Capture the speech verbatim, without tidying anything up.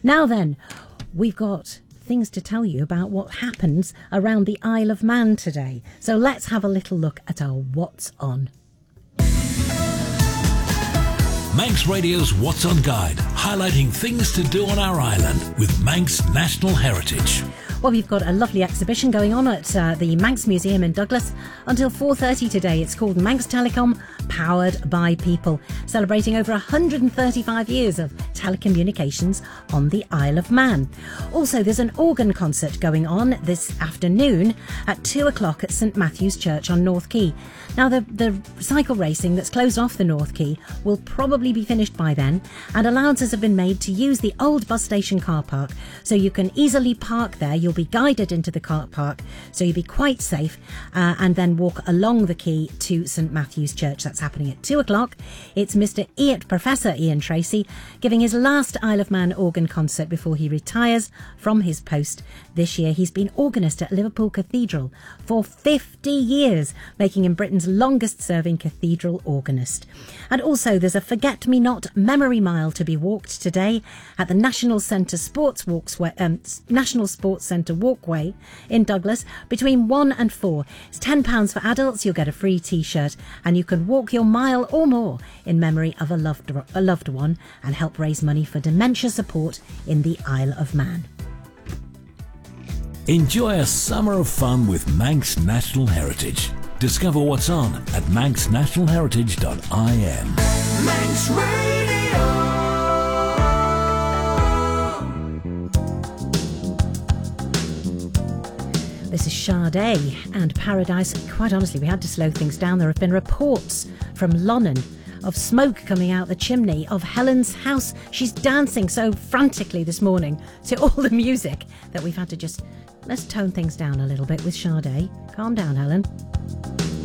Now then, we've got things to tell you about what happens around the Isle of Man today. So let's have a little look at our What's On. Manx Radio's What's On Guide, highlighting things to do on our island with Manx National Heritage. Well, we've got a lovely exhibition going on at uh, the Manx Museum in Douglas until four thirty today. It's called Manx Telecom, Powered by People, celebrating over one hundred thirty-five years of telecommunications on the Isle of Man. Also, there's an organ concert going on this afternoon at two o'clock at St Matthew's Church on North Quay. Now, the, the cycle racing that's closed off the North Quay will probably be finished by then, and allowances have been made to use the old bus station car park, so you can easily park there. You'll be guided into the car park, so you'll be quite safe, uh, and then walk along the quay to St Matthew's Church. That's happening at two o'clock. It's Mister Ian, Professor Ian Tracy, giving his last Isle of Man organ concert before he retires from his post this year. He's been organist at Liverpool Cathedral for fifty years, making him Britain's longest serving cathedral organist. And also there's a Forget-Me-Not Memory Mile to be walked today at the National Centre Sports Walks, um, National Sports Centre Walkway in Douglas between one and four. It's ten pounds for adults. You'll get a free t-shirt, and you can walk your mile or more in memory of a loved, a loved one and help raise money for dementia support in the Isle of Man. Enjoy a summer of fun with Manx National Heritage. Discover what's on at manx national heritage dot I N. Manx Radio. This is Sade and Paradise. Quite honestly, we had to slow things down. There have been reports from Lonnon of smoke coming out the chimney of Helen's house. She's dancing so frantically this morning to all the music that we've had to just... Let's tone things down a little bit with Sade. Calm down, Helen.